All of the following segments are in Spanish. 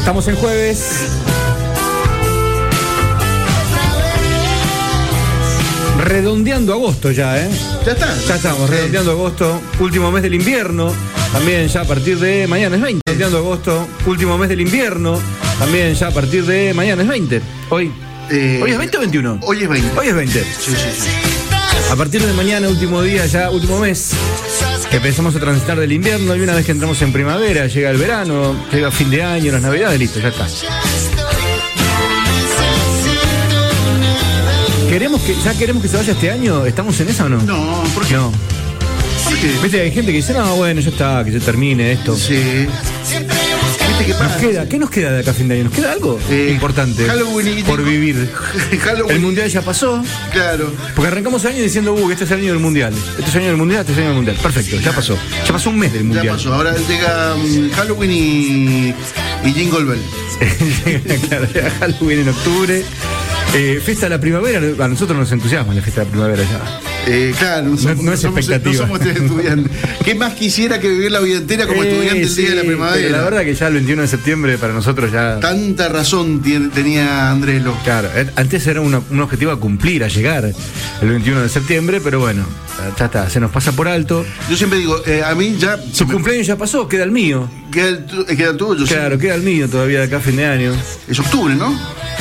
Estamos en jueves. Redondeando agosto ya, ¿eh? Ya está. Ya estamos, redondeando agosto. Último mes del invierno. También ya a partir de mañana es 20. Redondeando agosto. Último mes del invierno. También ya a partir de mañana es 20. Hoy es 20 o 21. Hoy es 20. Hoy es 20. Sí. A partir de mañana, último día, ya último mes, que empezamos a transitar del invierno, y una vez que entramos en primavera, llega el verano, llega fin de año, las navidades, listo, ya está. ¿Queremos que se vaya este año? ¿Estamos en esa o no? No, ¿por qué? No. ¿Por qué? Viste, hay gente que dice, no, bueno, ya está, que se termine esto. Sí. ¿Viste qué pasa? ¿Qué nos queda de acá a fin de año? ¿Nos queda algo importante Halloween por vivir? Halloween. El mundial ya pasó. Claro. Porque arrancamos el año diciendo, este es el año del mundial. Este es el año del mundial, este es el año del mundial. Perfecto, ya pasó. Ya pasó un mes del mundial. Ya pasó. Ahora llega Halloween y Jingle Bell. Claro, llega Halloween en octubre. Fiesta de la primavera, a nosotros nos entusiasma la fiesta de la primavera ya. Claro, no es expectativa. No somos estudiantes. ¿Qué más quisiera que vivir la vida entera como estudiante el día de la primavera? La verdad que ya el 21 de septiembre para nosotros ya... Tanta razón tenía Andrelo. Claro, antes era un objetivo a cumplir, a llegar el 21 de septiembre, pero bueno, ya está, se nos pasa por alto. Yo siempre digo, a mí ya... Su cumpleaños ya pasó, queda el mío. Queda el tuyo. Claro, sí. queda el mío todavía de acá a fin de año. Es octubre, ¿no?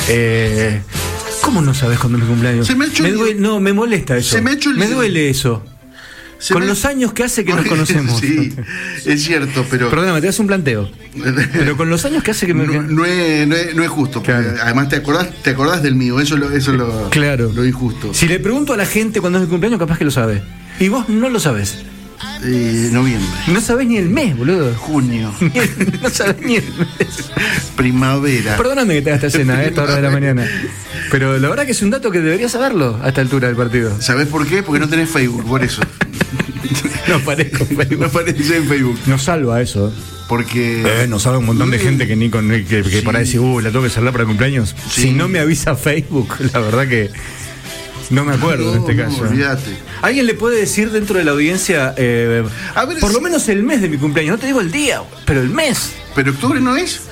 ¿Cómo no sabes cuándo es mi cumpleaños? Se me ha hecho no, me molesta eso. Se me ha hecho me duele eso. Con los años que hace que nos conocemos. Sí, es cierto, pero... Perdóname, te hace un planteo. Pero con los años que hace que me... No es justo, porque claro. Además te acordás del mío, eso es lo, claro. Lo injusto. Si le pregunto a la gente cuándo es mi cumpleaños, capaz que lo sabe. Y vos no lo sabés. Noviembre. No sabés ni el mes, boludo. Junio. No sabés ni el mes. Primavera. Perdóname que te hagas esta escena a esta hora de la mañana. Pero la verdad que es un dato que deberías saberlo a esta altura del partido. ¿Sabés por qué? Porque no tenés Facebook, por eso. No aparezco en Facebook. No apareces en Facebook. Nos salva eso. Porque... nos salva un montón de gente que ni con que sí. Para decir, la tengo que salvar para el cumpleaños. Sí. Si no me avisa Facebook, la verdad que no me acuerdo en este caso. Olvídate. ¿Alguien le puede decir dentro de la audiencia, a ver, por lo menos el mes de mi cumpleaños? No te digo el día, pero el mes. ¿Pero octubre no es?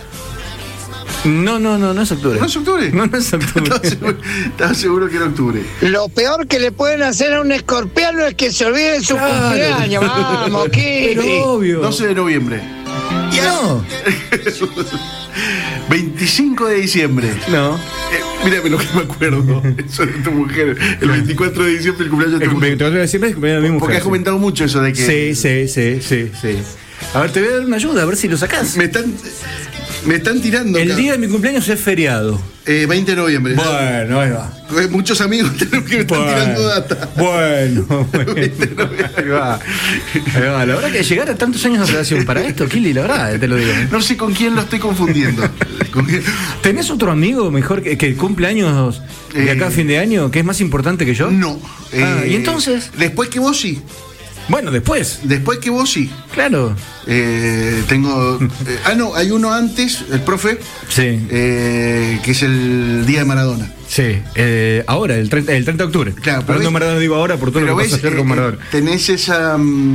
No es octubre. ¿No es octubre? No es octubre. Estaba seguro que era octubre. Lo peor que le pueden hacer a un escorpiano es que se olvide de su cumpleaños. Vamos, ¿qué? Pero obvio. 12 de noviembre. No. 25 de diciembre. No. Mírame lo que me acuerdo. Eso de tu mujer. El 24 de diciembre el cumpleaños de tu mujer. El 24 de diciembre es el cumpleaños de mi mujer. Porque has comentado mucho eso de que... Sí. A ver, te voy a dar una ayuda, a ver si lo sacás. Me están tirando. El día de mi cumpleaños es feriado. 20 de noviembre. Bueno, ahí va. Muchos amigos tenemos que me están tirando data. Bueno. Ahí va. La verdad que llegar a tantos años de relación para esto, Kili, la verdad, te lo digo. No sé con quién lo estoy confundiendo. ¿Tenés otro amigo mejor que cumple años de acá a fin de año, que es más importante que yo? No. ¿Y entonces? Después que vos sí. Bueno, después. Después que vos sí. Claro. Tengo... no, hay uno antes, el profe. Sí. Que es el día de Maradona. Sí. Ahora, el 30 de octubre. Claro. Hablando de Maradona digo ahora por todo lo que pasó ayer con Maradona. Tenés esa...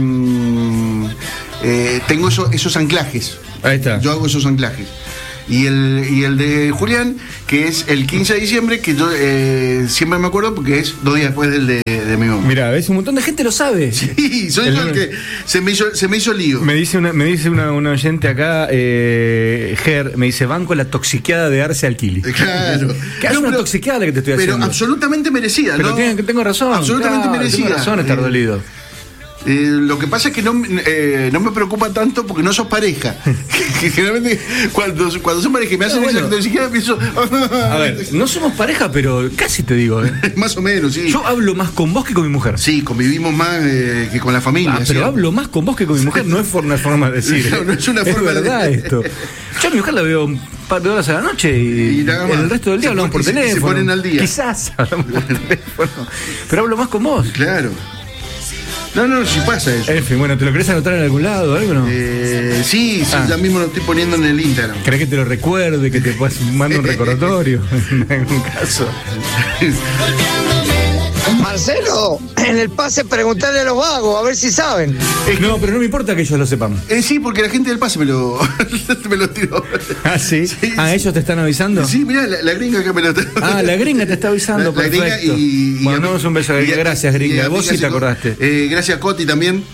tengo esos anclajes. Ahí está. Yo hago esos anclajes. Y el de Julián, que es el 15 de diciembre, que yo siempre me acuerdo porque es 2 días después del de mi mamá. Mira, ves, un montón de gente lo sabe. Sí, soy yo el que se me hizo lío. Me dice una oyente acá, Ger, me dice, banco la toxiqueada de Arce al Kili. Claro. Que es una toxiqueada la que te estoy haciendo. Pero absolutamente merecida, pero ¿no? Tengo razón. Absolutamente merecida. Tengo razón estar dolido. Lo que pasa es que no me preocupa tanto porque no sos pareja. Que generalmente cuando sos pareja y me hacen eso, ni siquiera pienso. A ver, no somos pareja, pero casi te digo. Más o menos, sí. Yo hablo más con vos que con mi mujer. Sí, convivimos más que con la familia. Pero ¿sí? Hablo más con vos que con mi mujer, no es una forma de decir. No es una forma de verdad esto. Yo a mi mujer la veo un par de horas a la noche y el resto del día hablamos por teléfono. Se ponen al día. Quizás hablamos por teléfono. Pero hablo más con vos. Claro. No, si pasa eso. En fin, bueno, ¿te lo querés anotar en algún lado o algo, no? Sí, ya mismo lo estoy poniendo en el Instagram. ¿Querés que te lo recuerde, que te mande un recordatorio? En algún caso. Marcelo, en el pase preguntarle a los vagos, a ver si saben. No, pero no me importa que ellos lo sepan. Sí, porque la gente del pase me lo tiró. ¿Ah, sí? ¿Ellos te están avisando? Sí, mirá, la gringa acá me lo está. La gringa te está avisando, la perfecto. Gringa Mandamos un beso a Gringa. Gracias, Gringa. Vos sí te acordaste. Gracias, Coti, también.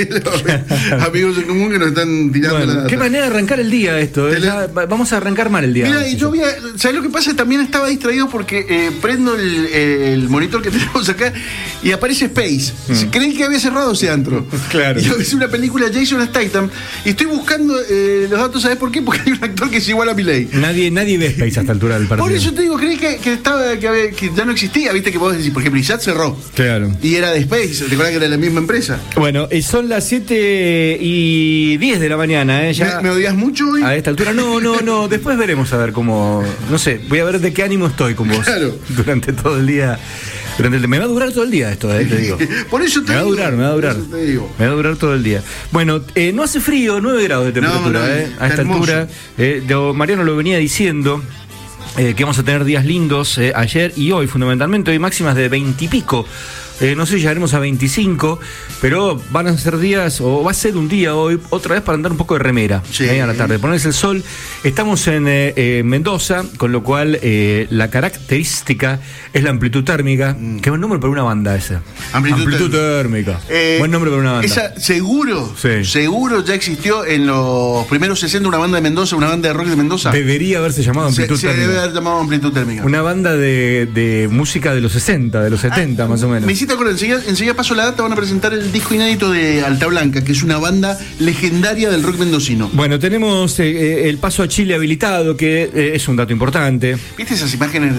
Amigos en común que nos están tirando. Bueno, qué manera de arrancar el día esto. Vamos a arrancar mal el día. Mira, y yo ¿sabes lo que pasa? También estaba distraído porque prendo el monitor que tenemos acá y aparece Space. Creí que había cerrado ese antro. Claro. Y es una película de Jason Statham y estoy buscando los datos, ¿sabes por qué? Porque hay un actor que es igual a Milei. Nadie ve Space a esta altura del partido. Por eso te digo, creí que ya no existía. Viste que vos decís, por ejemplo, Isat cerró. Claro. Y era de Space, ¿te acuerdas que era la misma empresa? Bueno, son las 7:10 de la mañana, ya. ¿Me odias mucho hoy? A esta altura, no, después veremos a ver cómo, no sé, voy a ver de qué ánimo estoy con vos. Claro. Durante todo el día. Me va a durar todo el día esto, te digo. Por eso te digo. Me va a durar. Me va a durar todo el día. Bueno, no hace frío, 9 grados de temperatura, a esta altura. Mariano lo venía diciendo. Que vamos a tener días lindos ayer y hoy, fundamentalmente, hoy máximas de 20 y pico. No sé si llegaremos a 25, pero van a ser días, o va a ser un día hoy, otra vez para andar un poco de remera, a la tarde, ponerse el sol. Estamos en Mendoza, con lo cual la característica es la amplitud térmica. Qué buen nombre para una banda esa. Amplitud térmica. Buen nombre para una banda. Esa, seguro ya existió en los primeros 60 una banda de Mendoza, una banda de rock de Mendoza. Debería haberse llamado amplitud térmica. Se debe haber llamado amplitud térmica. Una banda de música de los 60, de los 70 más o menos. Me hiciste acordar, enseguida paso la data, van a presentar el disco inédito de Alta Blanca, que es una banda legendaria del rock mendocino. Bueno, tenemos el paso a Chile habilitado, que es un dato importante. ¿Viste esas imágenes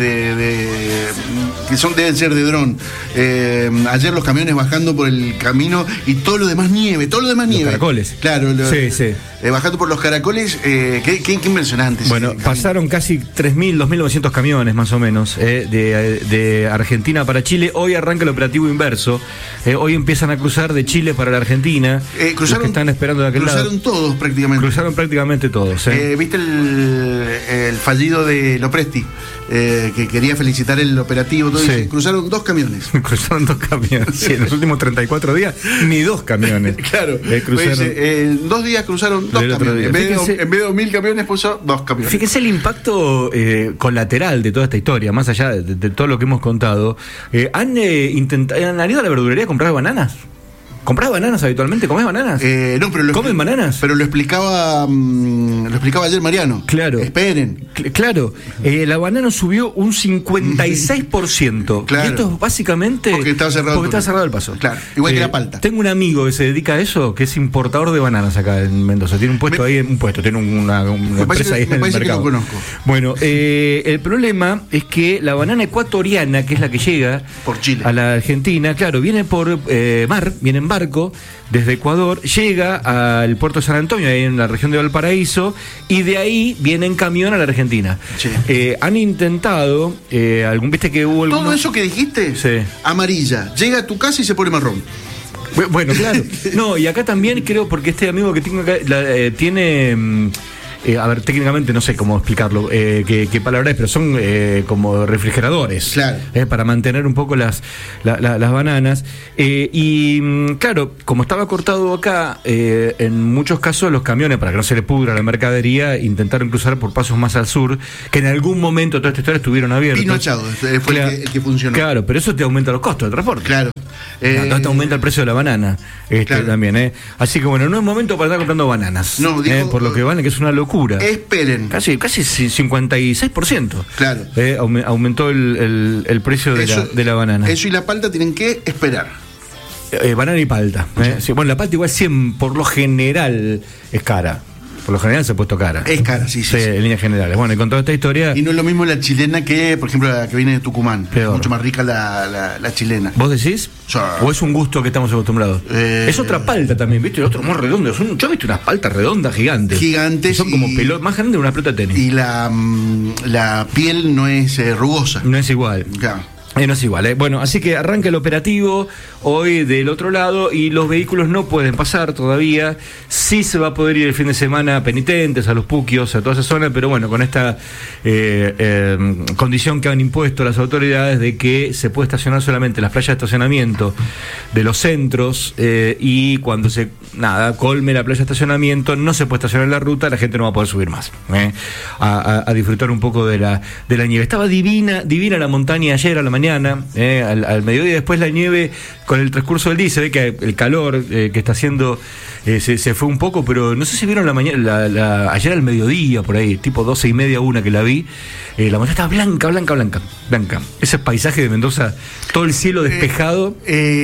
que deben ser de dron? Ayer los camiones bajando por el camino y todo lo demás nieve. Los caracoles. Claro, sí. Bajando por los caracoles, qué impresionante. Bueno, pasaron casi 3.000, 2.900 camiones más o menos de Argentina para Chile. Hoy arranca el operativo inverso. Hoy empiezan a cruzar de Chile para la Argentina. Los que están esperando de aquel lado. Cruzaron prácticamente todos. ¿Viste el fallido de Lopresti? Que quería felicitar el operativo. Todo sí. Cruzaron 2 camiones. Cruzaron 2 camiones. Sí, en los últimos 34 días, ni 2 camiones. Claro. Cruzaron. En 2 días cruzaron 2 camiones. En vez de 2.000 camiones puso 2 camiones. Fíjense el impacto colateral de toda esta historia, más allá de todo lo que hemos contado. ¿Han ido a la verdulería a comprar bananas? ¿Comprás bananas habitualmente? ¿Comés bananas? No, pero ¿Comen bananas? Pero lo explicaba ayer Mariano. Claro. Esperen. Claro. La banana subió un 56%. Claro. Y esto es básicamente porque estaba cerrado el paso. Claro. Igual que la palta. Tengo un amigo que se dedica a eso, que es importador de bananas acá en Mendoza. Tiene un puesto tiene una empresa ahí en el mercado. Que lo conozco. Bueno, el problema es que la banana ecuatoriana, que es la que llega por Chile a la Argentina, claro, viene por mar, viene en barco desde Ecuador, llega al puerto de San Antonio, ahí en la región de Valparaíso, y de ahí viene en camión a la Argentina. Sí. Han intentado, viste que hubo todo eso que dijiste, sí. Amarilla, llega a tu casa y se pone marrón. Bueno, claro. No, y acá también creo, porque este amigo que tengo acá tiene... a ver, técnicamente no sé cómo explicarlo, qué palabra es, pero son como refrigeradores, claro. Para mantener un poco las bananas. Claro, como estaba cortado acá, en muchos casos los camiones, para que no se le pudra la mercadería, intentaron cruzar por pasos más al sur, que en algún momento toda esta historia estuvieron abiertos. Pino Achado fue el que funcionó. Claro, pero eso te aumenta los costos de transporte. Claro. Entonces te aumenta el precio de la banana claro. También. Así que bueno, no es momento para estar comprando bananas. No, digo, por lo que vale, que es una locura. Esperen. Casi 56%. Claro. Aumentó el precio de la banana. Eso y la palta tienen que esperar. Banana y palta. Sí, bueno, la palta igual por lo general es cara. Por lo general se ha puesto cara. Es cara, sí. En líneas generales. Bueno, y con toda esta historia... Y no es lo mismo la chilena que, por ejemplo, la que viene de Tucumán. Peor. Es mucho más rica la chilena. ¿Vos decís? Sí. ¿O es un gusto que estamos acostumbrados? Es otra palta también, ¿viste? El otro más redondo. Yo he visto unas paltas redondas gigantes. Gigantes. Son como más grandes de una pelota de tenis. Y la piel no es rugosa. No es igual. Claro. No es igual, ¿eh? Bueno, así que arranca el operativo hoy del otro lado y los vehículos no pueden pasar todavía. Sí se va a poder ir el fin de semana a Penitentes, a Los Puquios, a toda esa zona, pero bueno, con esta condición que han impuesto las autoridades de que se puede estacionar solamente en las playas de estacionamiento de los centros y cuando se colme la playa de estacionamiento no se puede estacionar en la ruta, la gente no va a poder subir más a disfrutar un poco de la nieve. Estaba divina la montaña ayer a la mañana, al mediodía. Después la nieve con el transcurso del día, se ve que el calor que está haciendo se fue un poco, pero no sé si vieron la mañana, ayer al mediodía por ahí, tipo 12:30, 1 que la vi, la montaña estaba blanca. Ese paisaje de Mendoza, todo el cielo despejado.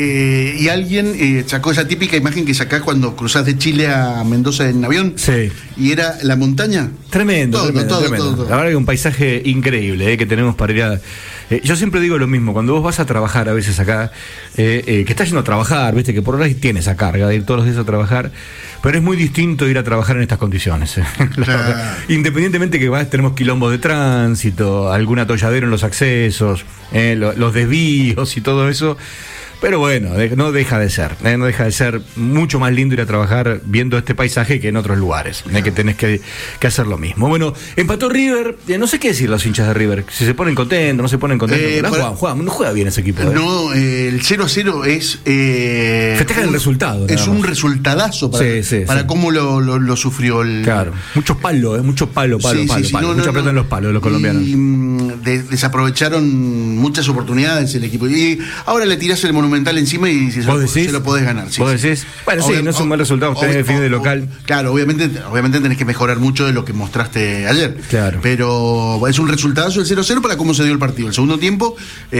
Y alguien sacó esa típica imagen que sacás cuando cruzás de Chile a Mendoza en avión. Sí. Y era la montaña. Tremendo. Todo. La verdad que un paisaje increíble que tenemos para ir a... yo siempre digo lo mismo, cuando vos vas a trabajar a veces acá, que estás yendo a trabajar, viste que por ahora tienes esa carga de ir todos los días a trabajar, pero es muy distinto ir a trabajar en estas condiciones. Claro. Independientemente que tenemos quilombos de tránsito, algún atolladero en los accesos, los desvíos y todo eso. Pero bueno, no deja de ser mucho más lindo ir a trabajar viendo este paisaje que en otros lugares, que tenés que hacer lo mismo. Bueno, empató River, no sé qué decir los hinchas de River, si se ponen contentos, no se ponen contentos. No juega bien ese equipo. No, el 0-0 es... festejan el resultado. Es un resultadazo para cómo lo sufrió el... Claro, mucho palo, mucha plata en los palos de los colombianos. Y desaprovecharon muchas oportunidades el equipo. Y ahora le tirás el Monumental encima y se lo podés ganar. ¿Vos decís? Bueno, no es un mal resultado, ustedes definen de local. Claro, obviamente tenés que mejorar mucho de lo que mostraste ayer. Claro. Pero es un resultadazo el 0-0 para cómo se dio el partido. El segundo tiempo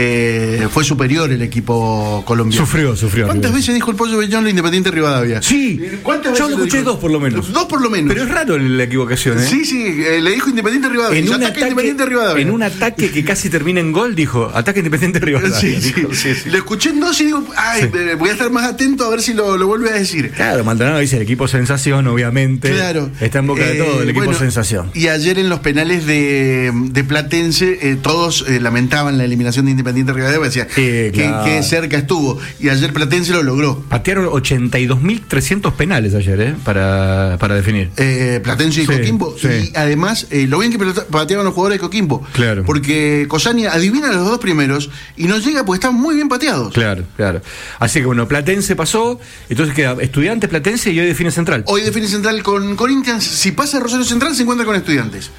fue superior el equipo colombiano. Sufrió. ¿Cuántas veces dijo el Pollo Bellón la Independiente Rivadavia? Sí, yo lo escuché dos por lo menos. Pero es raro la equivocación, ¿eh? Sí, le dijo Independiente Rivadavia. En un ataque que casi termina en gol, dijo, ataque Independiente Rivadavia. Sí. Lo escuché en dos y digo, voy a estar más atento a ver si lo vuelve a decir. Claro, Maldonado dice el equipo sensación, obviamente. Claro. Está en boca de todo el equipo sensación. Y ayer en los penales de Platense, todos lamentaban la eliminación de Independiente Rivadavia, decían que cerca estuvo. Y ayer Platense lo logró. Patearon 82.300 penales ayer, para definir. Platense y Coquimbo. Sí. Y además, lo bien que pateaban los jugadores de Coquimbo. Claro. Porque Cosania adivina los dos primeros y no llega porque están muy bien pateados. Claro. Así que bueno, Platense pasó, entonces queda Estudiantes, Platense y hoy define Central. Hoy define Central con Corinthians. Si pasa Rosario Central, se encuentra con Estudiantes.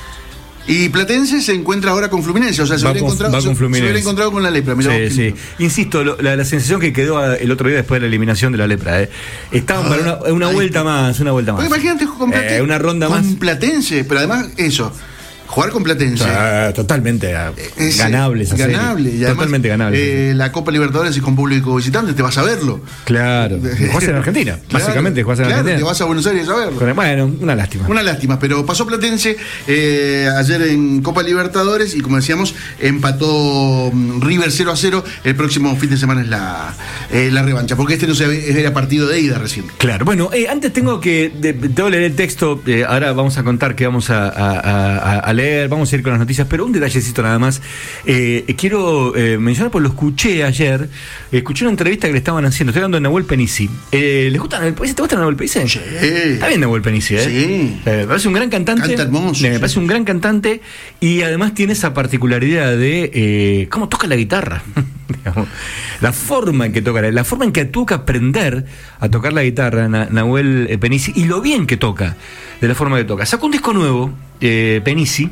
Y Platense se encuentra ahora con Fluminense, o sea, se hubiera encontrado con la Lepra. Sí. Insisto, la sensación que quedó el otro día después de la eliminación de la Lepra, estaban para una vuelta más. Imagínate con Platense, una ronda con más. Platense, pero además eso. Jugar con Platense. Totalmente ganable. Totalmente ganable. La Copa Libertadores y con público visitante, te vas a verlo. Claro. Jugás en Argentina. Básicamente jugás en Argentina. Te vas a Buenos Aires a verlo. Bueno, una lástima. Pero pasó Platense ayer en Copa Libertadores y como decíamos, empató River 0-0. El próximo fin de semana es la revancha, porque no era partido de ida recién. Claro. Bueno, antes tengo que leer el texto. Ahora vamos a contar que vamos a leer, vamos a ir con las noticias, pero un detallecito nada más. Quiero mencionar, porque lo escuché ayer, escuché una entrevista que le estaban haciendo, estoy hablando de Nahuel Penici. ¿Les gusta Nahuel Penici? ¿Te gusta Nahuel Penici? Sí. Está bien Nahuel Penici, Sí. Me parece un gran cantante. Canta hermoso. Me parece un gran cantante y además tiene esa particularidad de cómo toca la guitarra. Digamos, la forma en que toca, la forma en que tuvo que aprender a tocar la guitarra Nahuel Penici, y lo bien que toca, de la forma que toca. Sacó un disco nuevo, Penici,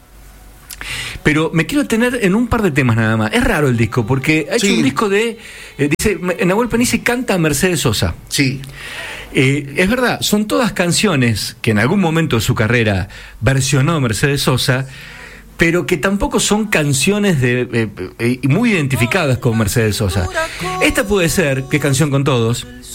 pero me quiero detener en un par de temas nada más. Es raro el disco, porque ha hecho un disco dice, Nahuel Penici canta a Mercedes Sosa. Sí. Es verdad, son todas canciones que en algún momento de su carrera versionó Mercedes Sosa, pero que tampoco son canciones muy identificadas con Mercedes Sosa. Esta puede ser, que es Canción con Todos,